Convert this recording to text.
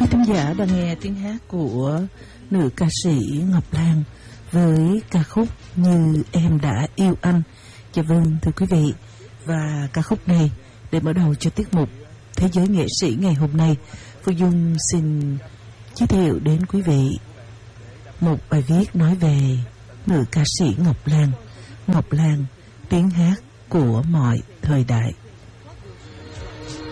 Thính giả đang nghe tiếng hát của nữ ca sĩ Ngọc Lan với ca khúc Như Em Đã Yêu Anh. Dạ vâng, thưa quý vị, và ca khúc này để mở đầu cho tiết mục Thế giới nghệ sĩ ngày hôm nay, Phương Dung xin giới thiệu đến quý vị một bài viết nói về nữ ca sĩ Ngọc Lan. Ngọc Lan, tiếng hát của mọi thời đại.